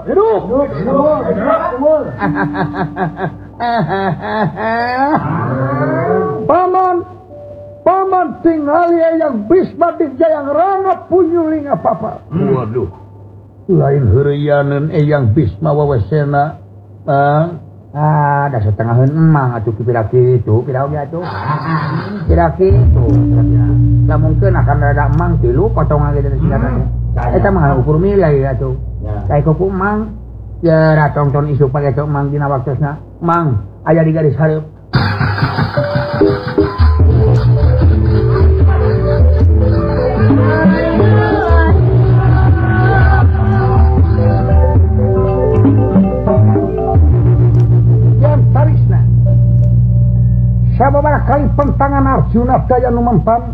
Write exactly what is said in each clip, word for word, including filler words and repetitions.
Hidup. Hidup. Hidup. Hidup. Paman, paman tinggal ya yang Bisma Dijayang Rangga punyuling apa-apa. Waduh. Lain heureuyeuneun eyang Bisma wawesena. Ah, dah setengaheun emang atuh kira kitu, pira oge atuh. Kira kitu. Da mungkin akan ada emang tilu potongan gitu singkatan. Eta mah ukur milih atuh. Kayak kuku emang ya ratong-tong isu pake cok emang dina waktosna. Mang, aya di garis hareup. Sababaraha kali pentangan Arjuna daya nu mempan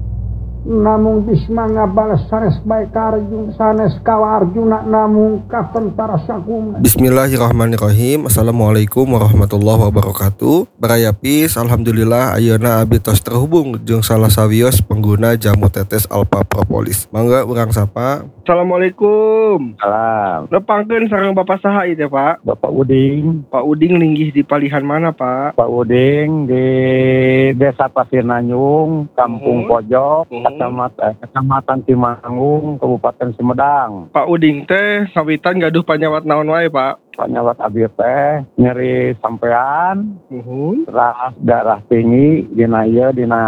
namung Bisma ngabales sanes bae ka Arjuna sanes ka Arjuna namung ka tentara sakumna. Bismillahirrahmanirrahim. Assalamualaikum warahmatullahi wabarakatuh. Barayapis alhamdulillah ayeuna abdi tos terhubung jeung salah sawios pengguna jamu tetes Alpha Propolis. Mangga urang sapa. Assalamualaikum. Salam. Nepangkeun sareng Bapak saha ieu teh, Pak? Bapak Uding. Pak Uding linggih di palihan mana, Pak? Pak Uding di Desa Pasir Nanyung, Kampung Uhum. Pojok, Uhum. Kecamatan, Kecamatan Timanggung, Kabupaten Sumedang. Pak Uding teh sawitan gaduh panyawat naon wae, Pak? Panyawat abdi teh nyeri sampean, Uhum. terus darah tinggi dina ieu dina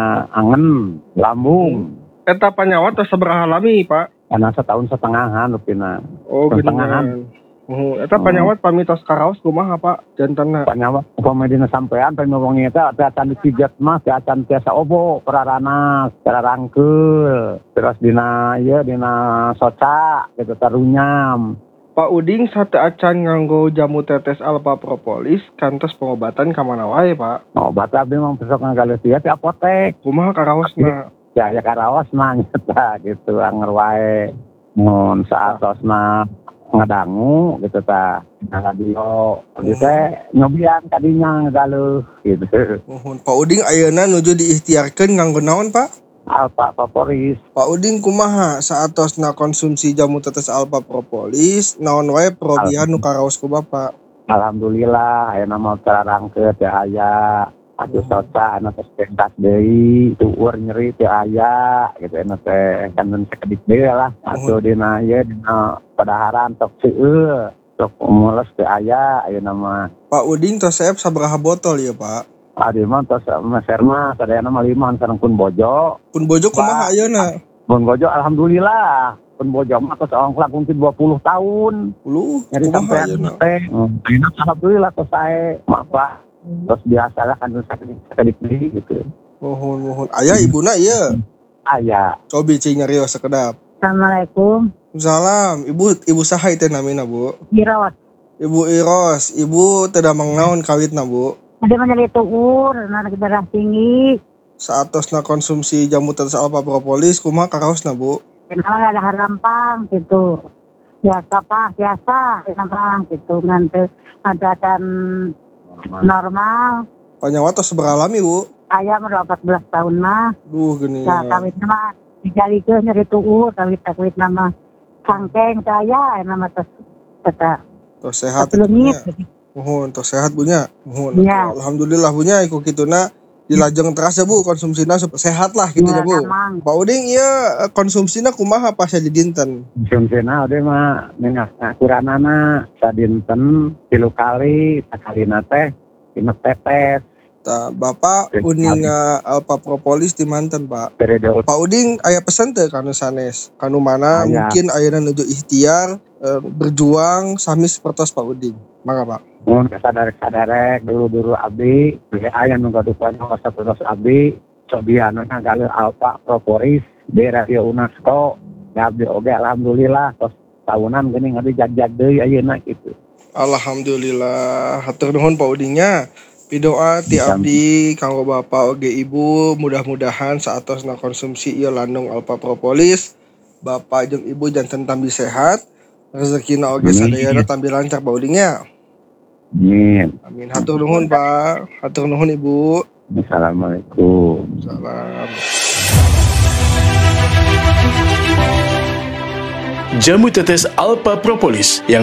angen, lambung. Eta panyawat tos sabaraha lami, Pak? Karena setahun setengahan rupina. Oh, Pertengahan. geuningan. Uhum. Eta panyawat pamitos karaos kumaha, Pak? Jantanna. Panyawat upama dina sampean pemongong eta teh acan dipijet mah teh acan tiasa obo peraranas, cara rangkeul. Terus dina ieu dina soca gitu tarunyam. Pak Uding sate acan nganggo jamu tetes Alpha Propolis kantos pengobatan ka mana wae, Pak? Obat abdi mah besok ngagaleus ieu ti apotek. Kumaha karaosna? Ya ya karaos mah nyata gitu anger wae. Mun saatosna ngadangu gitu tah. Na radio ieu teh nyobian kadinya ngagaleus gitu. Uhum. Pak Uding ayeuna nuju diikhtiarkeun nganggo naon, Pak? Alpha Propolis. Pak Uding kumaha saatosna konsumsi jamu tetes Alpha Propolis naon wae perobihan nu karaos ku Bapak? Alhamdulillah ayeuna mah terarangkeun teh aya. Atuh soca anu tos pentas deui, tueur nyeri teh aya gitu anu teh kangen sakedik deui lah. Atuh dina ieu dina padaharan tok seueur, tok mules teh aya ayeuna mah. Pak Uding tos saep sabaraha botol ya, Pak? Adi mah tos meser mah sadayana mah lima sareng pun bojo. Pun bojo kumaha ayeuna? Pun bojo alhamdulillah. Pun bojo mah tos ongklak mungkin dua puluh tahun. Puluh Nyari kumaha sampean ayeuna? teh. Ayeuna alhamdulillah tos sae. Maaf terus biasalah kan sakedik deui gitu. Mohon mohon. Aya ibuna ieu. Aya. Cobi cing nyarios sakedap. Assalamualaikum. Salam. Ibu ibu saha teh namina, Bu? Iros. Ibu Iros. Ibu teu damang naon kawitna, Bu? Ada menjadi tuur, anak darah tinggi. Saatosna konsumsi jamu tetes Alpha Propolis kumaha karaosna, Bu? Kenapa ada harampang gitu. Biasa Pak, biasa. Harampang gitu. Nanti ada dan normal. Panyawat tos sabaraha lami, Bu? Ayam udah empat belas tahun mah. Duh geuning. Nah, kawit nama dijalikeun nyeri tuur, kawit kawit nama sangkeng saya nama tos kata. Tos sehat. Sebelumnya Mohon tos sehat bunya. Mohon. Iya. Alhamdulillah bunya iku kituna dilajeng teras ya, Bu, konsumsina supaya sehat lah gitu ya, Bu. Emang. Pak Uding ieu konsumsina kumaha pas di dinten? Konsumsina ode mah minyak kuranana sadinten tilu kali, sakalina teh lima tetes. Tah, Bapak uning Alpha Propolis di manten, Pak. Periode Pak Uding aya pesan teu kanu sanes? Kanu mana Aya. mungkin ayeuna nuju ikhtiar eh, berjuang sami sapertos Pak Uding. Mangga, Pak. mun sadarek-sadarek dulu-dulu abdi aya nu gaduhna sapertos abdi cobian ngagaleus Alpha Propolis di Radio UNESCO. Ya abdi oge alhamdulillah tos tahunan geuning abdi jag-jag deui ayeuna kitu. Alhamdulillah, hatur nuhun Pak Udingnya. Pidoa ti abdi kanggo Bapak oge Ibu, mudah-mudahan saatosna konsumsi ieu landung Alpha Propolis, Bapak jeung Ibu janten tambi sehat, rezekina oge sadayana tambi lancar Pak Udingnya. Amin. Amin. Hatur nuhun Pak, hatur nuhun Ibu. Assalamualaikum. Salam. Jamu tetes Alpha Propolis yang